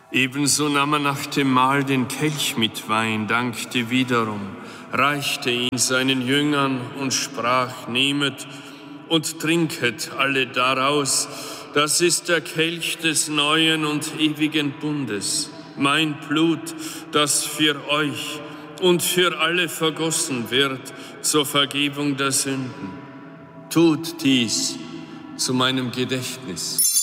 Ebenso nahm er nach dem Mahl den Kelch mit Wein, dankte wiederum, reichte ihn seinen Jüngern und sprach: Nehmet und trinket alle daraus, das ist der Kelch des neuen und ewigen Bundes, mein Blut, das für euch und für alle vergossen wird zur Vergebung der Sünden. Tut dies zu meinem Gedächtnis.